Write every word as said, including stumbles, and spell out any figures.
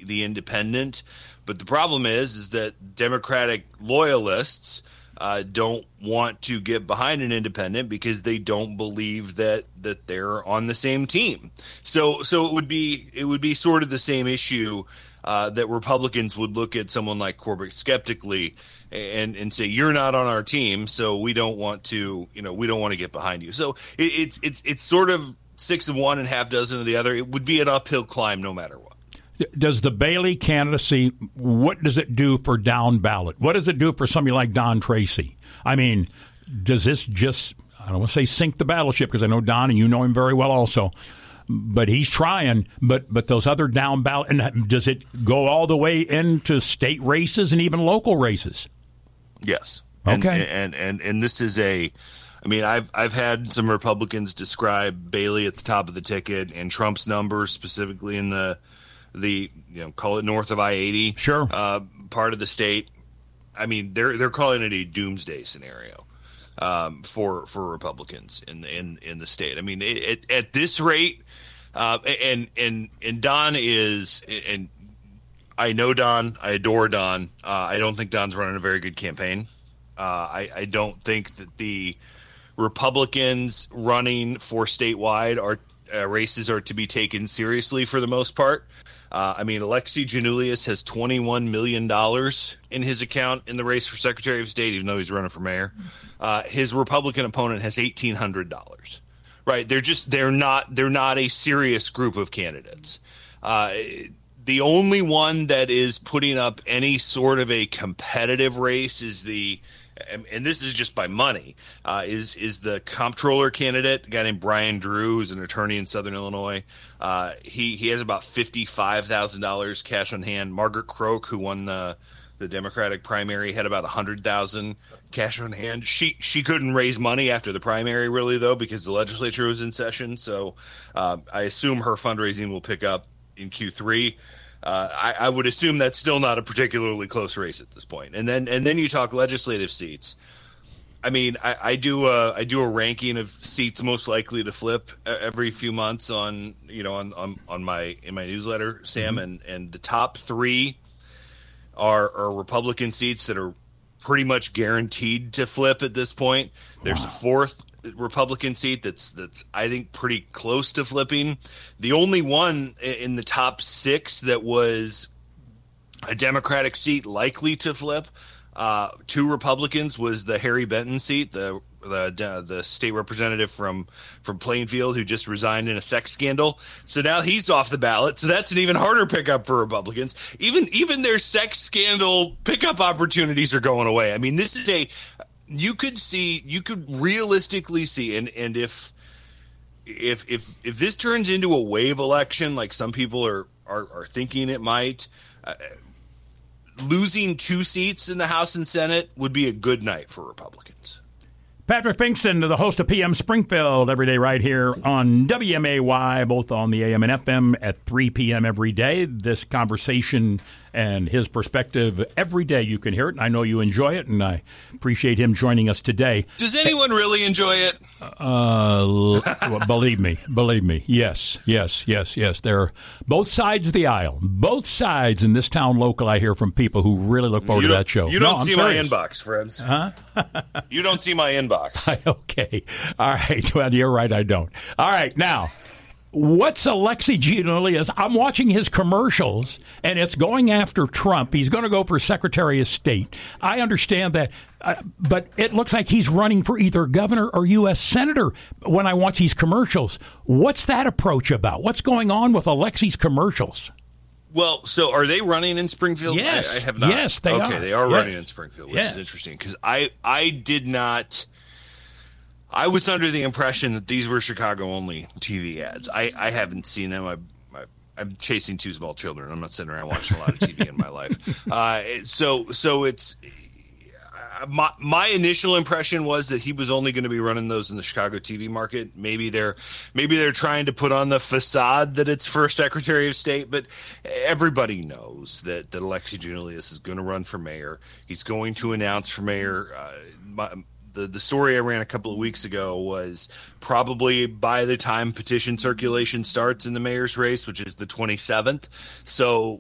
the independent. But the problem is, is that Democratic loyalists uh, don't want to get behind an independent because they don't believe that that they're on the same team. So, so it would be it would be sort of the same issue uh, that Republicans would look at someone like Corbett skeptically and and say, you're not on our team, so we don't want to, you know, we don't want to get behind you. So it, it's it's it's sort of six of one and half dozen of the other. It would be an uphill climb no matter what. Does the Bailey candidacy, what does it do for down ballot? What does it do for somebody like Don Tracy? I mean, does this just, I don't want to say sink the battleship, because I know Don and you know him very well also, but he's trying, but but those other down ballot, and does it go all the way into state races and even local races? Yes. Okay. And and and, and this is a, I mean, I've I've had some Republicans describe Bailey at the top of the ticket and Trump's numbers specifically in the, the you know, call it north of I eighty, sure, uh, part of the state. I mean, they're they're calling it a doomsday scenario um, for for Republicans in in in the state. I mean, it, it, at this rate, uh, and and and Don is, and I know Don, I adore Don. Uh, I don't think Don's running a very good campaign. Uh, I I don't think that the Republicans running for statewide are uh, races are to be taken seriously for the most part. Uh, I mean, Alexei Giannoulias has twenty-one million dollars in his account in the race for Secretary of State, even though he's running for mayor. Uh, his Republican opponent has eighteen hundred dollars. Right? They're just they're not they're not a serious group of candidates. Uh, the only one that is putting up any sort of a competitive race is the, and this is just by money, uh, is is the comptroller candidate, a guy named Brian Drew, who's an attorney in Southern Illinois. Uh, he he has about fifty-five thousand dollars cash on hand. Margaret Croak, who won the the Democratic primary, had about one hundred thousand dollars cash on hand. She she couldn't raise money after the primary, really, though, because the legislature was in session. So uh, I assume her fundraising will pick up in Q three. Uh, I, I would assume that's still not a particularly close race at this point. And then and then you talk legislative seats. I mean, I, I do a I do a ranking of seats most likely to flip every few months on you know on on, on my in my newsletter, Sam, mm-hmm. and and the top three are, are Republican seats that are pretty much guaranteed to flip at this point. There's wow. a fourth Republican seat that's that's I think pretty close to flipping. The only one in the top six that was a Democratic seat likely to flip, uh, two Republicans, was the Harry Benton seat, the the the state representative from from Plainfield who just resigned in a sex scandal. So now he's off the ballot. So that's an even harder pickup for Republicans. Even even their sex scandal pickup opportunities are going away. I mean, this is a You could see, you could realistically see, and, and if if if if this turns into a wave election, like some people are are, are thinking it might, uh, losing two seats in the House and Senate would be a good night for Republicans. Patrick Pinkston, the host of P M Springfield, every day right here on W M A Y, both on the A M and F M at three p.m. every day. This conversation and his perspective every day, you can hear it, and I know you enjoy it, and I appreciate him joining us today. Does anyone really enjoy it? Uh, believe me, believe me. Yes, yes, yes, yes. They're both sides of the aisle. Both sides in this town local, I hear from people who really look forward you to that show. You don't no, see my inbox, friends. Huh? You don't see my inbox. Okay. All right. Well, you're right. I don't. All right. Now, what's Alexei Giannoulias? I'm watching his commercials, and it's going after Trump. He's going to go for Secretary of State. I understand that, uh, but it looks like he's running for either governor or U S senator when I watch these commercials. What's that approach about? What's going on with Alexei's commercials? Well, so are they running in Springfield? Yes. I, I have not. Yes, they okay, are. Okay, they are yes. running in Springfield, which yes. is interesting because I, I did not – I was under the impression that these were Chicago-only T V ads. I, I haven't seen them. I, I, I'm chasing two small children. I'm not sitting around watching a lot of T V in my life. Uh, so so it's uh, my my initial impression was that he was only going to be running those in the Chicago T V market. Maybe they're maybe they're trying to put on the facade that it's for Secretary of State, but everybody knows that, that Alexei Giannoulias is going to run for mayor. He's going to announce for mayor. Uh, my, The, the story I ran a couple of weeks ago was probably by the time petition circulation starts in the mayor's race, which is the twenty-seventh. So